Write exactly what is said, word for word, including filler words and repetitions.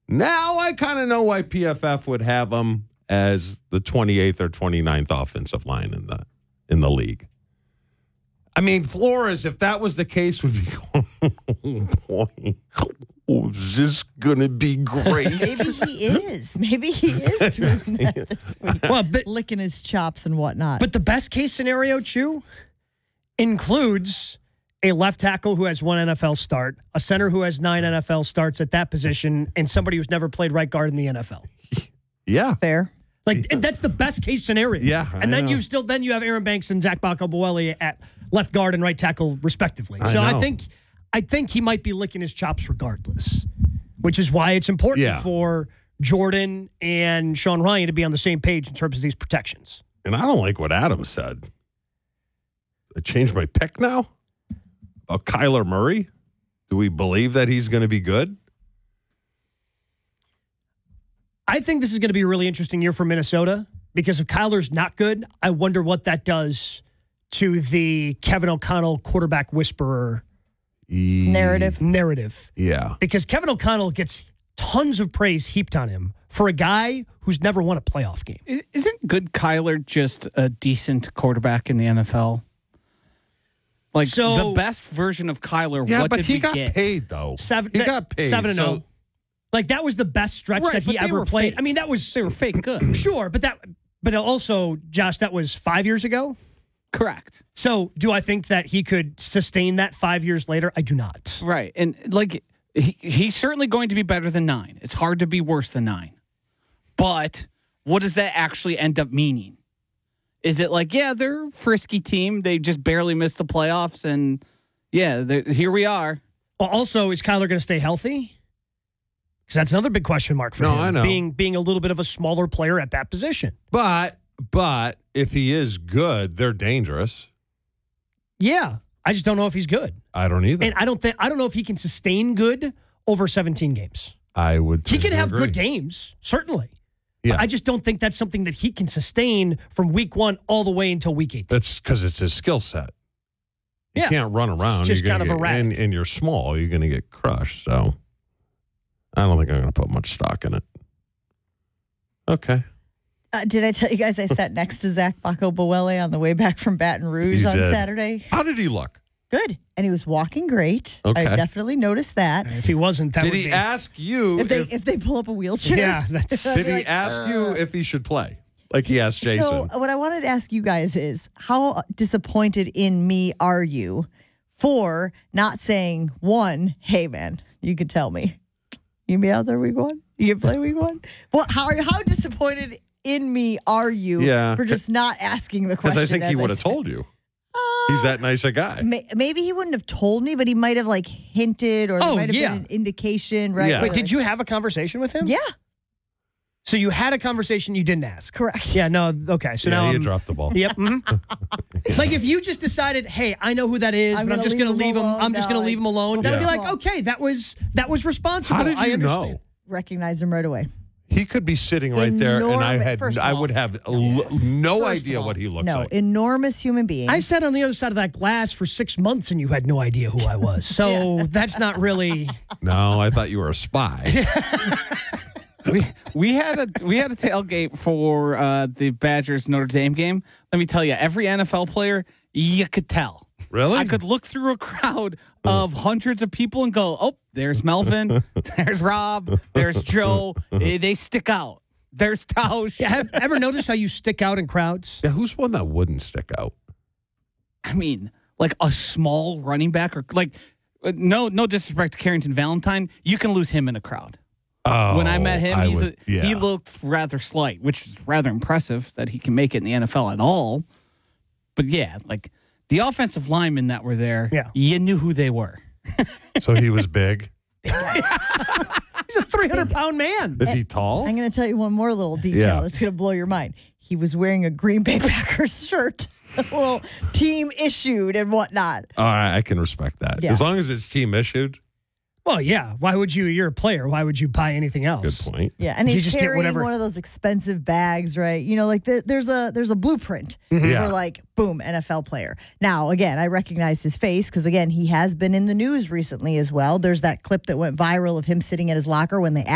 Now I kind of know why P F F would have him as the twenty-eighth or twenty-ninth offensive line in the in the league. I mean, Flores, if that was the case, would be going, oh boy, oh, is this going to be great? Maybe he is. Maybe he is doing that this week. Well, but, licking his chops and whatnot. but the best case scenario, Chew, includes a left tackle who has one N F L start, a center who has nine N F L starts at that position, and somebody who's never played right guard in the N F L. Yeah. Fair. Like that's the best case scenario. Yeah, I and then know. you still then you have Aaron Banks and Zach Bacco-Boeli at left guard and right tackle respectively. So I I, know. think I think he might be licking his chops regardless, which is why it's important Yeah. for Jordan and Sean Ryan to be on the same page in terms of these protections. And I don't like what Adam said. I changed my pick now about Kyler Murray. Do we believe that he's going to be good? I think this is going to be a really interesting year for Minnesota because if Kyler's not good, I wonder what that does to the Kevin O'Connell quarterback whisperer Narrative. narrative. Yeah. Because Kevin O'Connell gets tons of praise heaped on him for a guy who's never won a playoff game. I- Isn't good Kyler just a decent quarterback in the N F L? Like So- the best version of Kyler. Yeah, what but did he we got get? paid, though. Seven, he that- got paid. seven and so- zero. Like that was the best stretch Right, that he but they ever were played. fake. I mean, that was They were fake good. sure, but that, but also, Josh, that was five years ago. Correct. So, do I think that he could sustain that five years later? I do not. Right. And like he, he's certainly going to be better than nine. It's hard to be worse than nine. But what does that actually end up meaning? Is it like, yeah, they're a frisky team. They just barely missed the playoffs. And yeah, they're- here we are. Well, also, is Kyler going to stay healthy? Because that's another big question mark for No, him. I know. Being being a little bit of a smaller player at that position. But, but if he is good, they're dangerous. Yeah, I just don't know if he's good, I don't either. and I don't think I don't know if he can sustain good over seventeen games. I would. He can tend to have agree. good games, certainly. Yeah. I just don't think that's something that he can sustain from week one all the way until week eight. That's because it's his skill set. You Yeah. can't run around. just You're kind gonna of get- erratic. and, and you're small. You're going to get crushed. So I don't think I'm going to put much stock in it. Okay. Uh, did I tell you guys I sat next to Zach Bacco-Boeli on the way back from Baton Rouge You on did. Saturday? How did he look? Good. And he was walking great. Okay. I definitely noticed that. If he wasn't, that Did would he be, ask you If they if, if they pull up a wheelchair. Yeah, that's. did he ask you if he should play? Like he asked Jason. So what I wanted to ask you guys is, how disappointed in me are you for not saying, one, hey man, you could tell me, you can be out there week one, you can play week one. Well, how are you, how disappointed in me are you Yeah. for just not asking the Because question? I think he as would have said? told you. He's that nice a guy. May- Maybe he wouldn't have told me, but he might have like hinted, or there Oh, might have yeah. been an indication, right? Yeah. Wait, did you have a conversation with him? Yeah, So you had a conversation you didn't ask. correct. Yeah, no, okay. So yeah, now you I'm, dropped the ball. Yep. mhm. Like if you just decided, hey, I know who that is, I'm but I'm gonna just leave going to him leave him. alone. I'm just No, going to leave him alone. Yeah. That'd be Yeah. like, okay, that was that was responsible. How did I you understand. know? Recognize him right away. He could be sitting right there, and I Enormous- had first of I all- would have l- no First of idea all, what he looks no, like. enormous human being. I sat on the other side of that glass for six months, and you had no idea who I was. So that's not really. No, I thought you were a spy. we we had a we had a tailgate for uh, the Badgers Notre Dame game. Let me tell you, every N F L player, you could tell. Really? I could look through a crowd of hundreds of people and go, "Oh, there's Melvin, there's Rob, there's Joe. Eh, They stick out. There's Tausch." Yeah, have ever noticed how you stick out in crowds? Yeah, who's one that wouldn't stick out? I mean, like a small running back, or like uh, no no disrespect to Carrington Valentine, you can lose him in a crowd. Oh, When I met him, I he's would- a, yeah. he looked rather slight, which is rather impressive that he can make it in the N F L at all. But yeah, like the offensive linemen that were there, Yeah. you knew who they were. So he was big. He's a three hundred pound man. Is he tall? I'm going to tell you one more little detail Yeah. that's going to blow your mind. He was wearing a Green Bay Packers shirt, a little team issued and whatnot. All right, I can respect that. Yeah. As long as it's team issued. Well, yeah. Why would you? You're a player. Why would you buy anything Good else? point. Yeah, and You he's just get carrying whatever- one of those expensive bags, right? You know, like the, there's a there's a blueprint Yeah. for like boom N F L player. Now, again, I recognize his face because again, he has been in the news recently as well. There's that clip that went viral of him sitting at his locker when they